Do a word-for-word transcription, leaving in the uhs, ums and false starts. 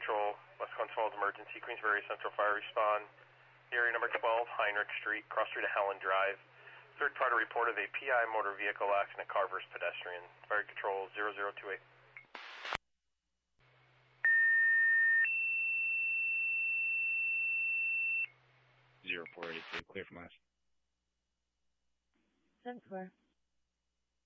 Patrol, West Control's emergency, Queensbury Central Fire Response, area number twelve, Heinrich Street, cross street to Helen Drive. Third party report of a P I motor vehicle accident, car versus pedestrian. Fire Control zero zero two eight. zero four eighty-two, clear from us. ten four.